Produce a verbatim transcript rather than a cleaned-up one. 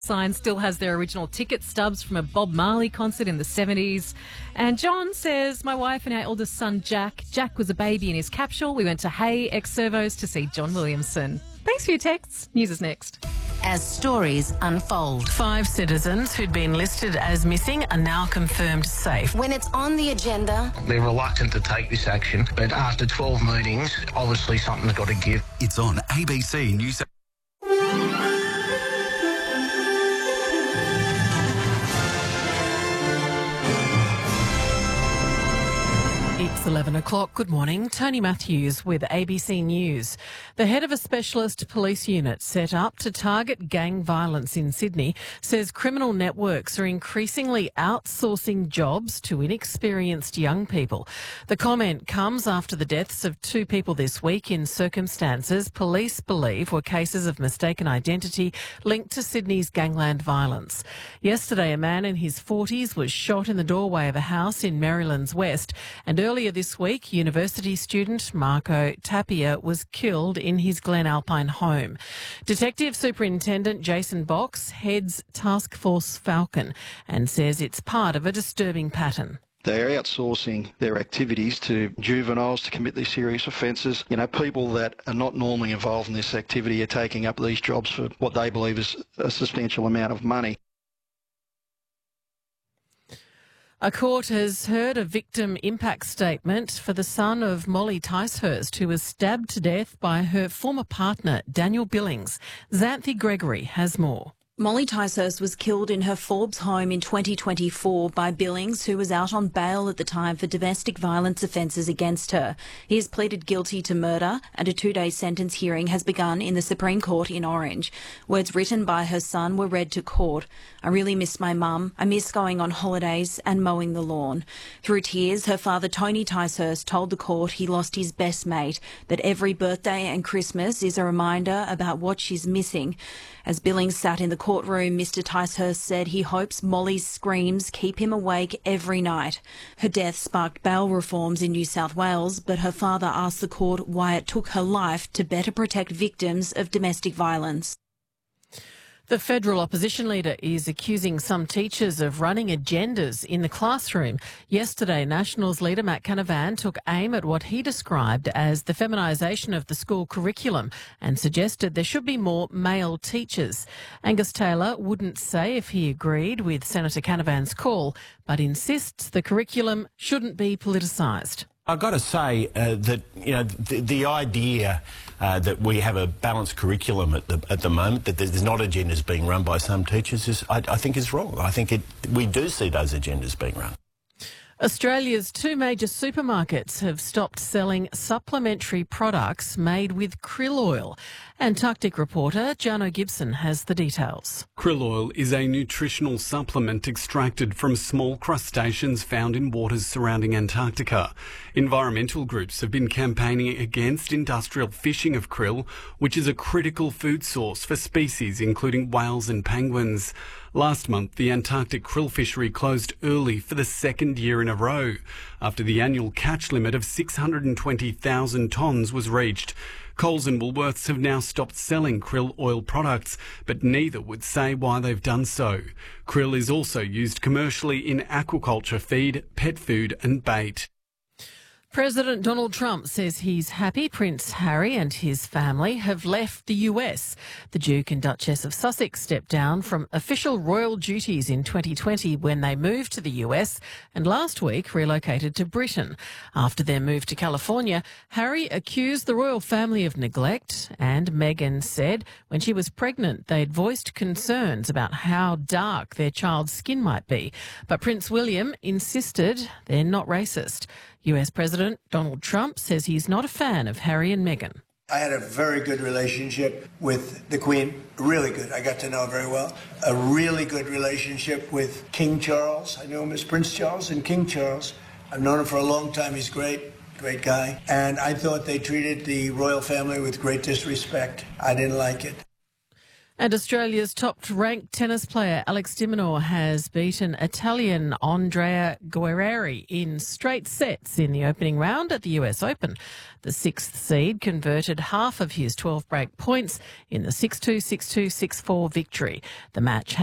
Sign still has their original ticket stubs from a Bob Marley concert in the seventies. And John says, my wife and our eldest son, Jack, Jack was a baby in his capsule. We went to Hay ex-servos to see John Williamson. Thanks for your texts. News is next. As stories unfold. Five citizens who'd been listed as missing are now confirmed safe. When it's on the agenda, they're reluctant to take this action, but after twelve meetings, obviously something's got to give. It's on A B C News. It's eleven o'clock. Good morning. Tony Matthews with A B C News. The head of a specialist police unit set up to target gang violence in Sydney says criminal networks are increasingly outsourcing jobs to inexperienced young people. The comment comes after the deaths of two people this week in circumstances police believe were cases of mistaken identity linked to Sydney's gangland violence. Yesterday, a man in his forties was shot in the doorway of a house in Maryland's West, and earlier this week, university student Marco Tapia was killed in his Glen Alpine home. Detective Superintendent Jason Box heads Task Force Falcon and says it's part of a disturbing pattern. They are outsourcing their activities to juveniles to commit these serious offences. You know, people that are not normally involved in this activity are taking up these jobs for what they believe is a substantial amount of money. A court has heard a victim impact statement for the son of Molly Ticehurst, who was stabbed to death by her former partner, Daniel Billings. Xanthi Gregory has more. Molly Ticehurst was killed in her Forbes home in twenty twenty-four by Billings, who was out on bail at the time for domestic violence offences against her. He has pleaded guilty to murder, and a two-day sentence hearing has begun in the Supreme Court in Orange. Words written by her son were read to court. I really miss my mum. I miss going on holidays and mowing the lawn. Through tears, her father, Tony Ticehurst, told the court he lost his best mate, that every birthday and Christmas is a reminder about what she's missing. As Billings sat in the courtroom, Mister Ticehurst said he hopes Molly's screams keep him awake every night. Her death sparked bail reforms in New South Wales, but her father asked the court why it took her life to better protect victims of domestic violence. The federal opposition leader is accusing some teachers of running agendas in the classroom. Yesterday, Nationals leader Matt Canavan took aim at what he described as the feminisation of the school curriculum and suggested there should be more male teachers. Angus Taylor wouldn't say if he agreed with Senator Canavan's call, but insists the curriculum shouldn't be politicised. I've got to say uh, that, you know, the, the idea uh, that we have a balanced curriculum at the at the moment, that there's not agendas being run by some teachers, is I, I think is wrong. I think it, we do see those agendas being run. Australia's two major supermarkets have stopped selling supplementary products made with krill oil. Antarctic reporter Jano Gibson has the details. Krill oil is a nutritional supplement extracted from small crustaceans found in waters surrounding Antarctica. Environmental groups have been campaigning against industrial fishing of krill, which is a critical food source for species including whales and penguins. Last month, the Antarctic krill fishery closed early for the second year in a row, after the annual catch limit of six hundred twenty thousand tonnes was reached. Coles and Woolworths have now stopped selling krill oil products, but neither would say why they've done so. Krill is also used commercially in aquaculture feed, pet food and bait. President Donald Trump says he's happy Prince Harry and his family have left the U S. The Duke and Duchess of Sussex stepped down from official royal duties in twenty twenty when they moved to the U S and last week relocated to Britain. After their move to California, Harry accused the royal family of neglect, and Meghan said when she was pregnant they'd voiced concerns about how dark their child's skin might be. But Prince William insisted they're not racist. U S President Donald Trump says he's not a fan of Harry and Meghan. I had a very good relationship with the Queen, really good. I got to know her very well. A really good relationship with King Charles. I knew him as Prince Charles and King Charles. I've known him for a long time. He's great, great guy. And I thought they treated the royal family with great disrespect. I didn't like it. And Australia's top-ranked tennis player Alex de Minaur has beaten Italian Andrea Guerrieri in straight sets in the opening round at the U S Open. The sixth seed converted half of his twelve break points in the six two, six two, six four victory. The match